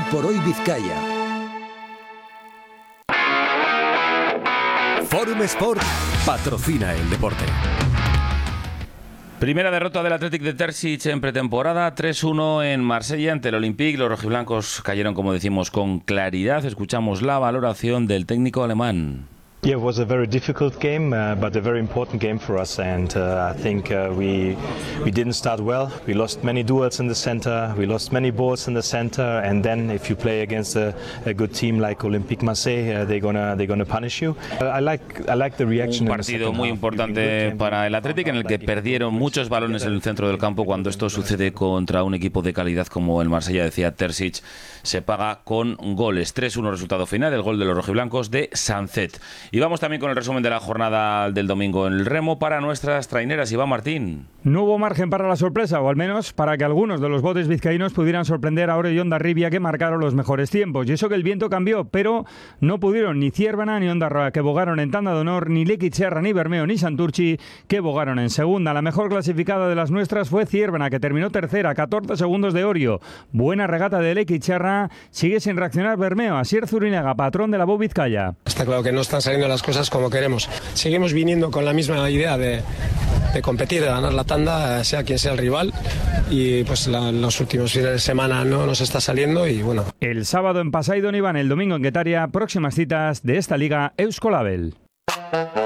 por hoy Vizcaya. Forum Sport patrocina el deporte. Primera derrota del Athletic de Terzic en pretemporada, 3-1 en Marsella ante el Olympique. Los rojiblancos cayeron, como decimos, con claridad. Escuchamos la valoración del técnico alemán. Yeah, it was a very difficult game, but a very important game for us. And I think we didn't start well. We lost many duels in the center. We lost many balls in the center. And then, if you play against a good team like Olympique Marseille, they're gonna punish you. I like the reaction. Un partido muy importante para el Athletic, en el que perdieron muchos balones en el centro del campo. Cuando esto sucede contra un equipo de calidad como el Marsella, decía Terzic, se paga con goles. 3-1 resultado final, el gol de los rojiblancos de Sancet. Y vamos también con el resumen de la jornada del domingo en el remo para nuestras traineras. Iván Martín. No hubo margen para la sorpresa, o al menos para que algunos de los botes vizcaínos pudieran sorprender a Ore y Hondarribia, que marcaron los mejores tiempos. Y eso que el viento cambió, pero no pudieron ni Ciervana ni Hondarroa, que bogaron en tanda de honor, ni Lequitxerra, ni Bermeo, ni Santurchi, que bogaron en segunda. La mejor clasificada de las nuestras fue Ciervana, que terminó tercera, 14 segundos de Orio. Buena regata de Lequitxerra, sigue sin reaccionar Bermeo. Asier Zurinaga, patrón de la Bob Vizcaya. Está claro que no están saliendo las cosas como queremos. Seguimos viniendo con la misma idea de competir, de ganar la tanda, sea quien sea el rival, y pues los últimos fines de semana no nos está saliendo y bueno. El sábado en Pasaidon Iván, el domingo en Guetaria, próximas citas de esta liga Eusko Label.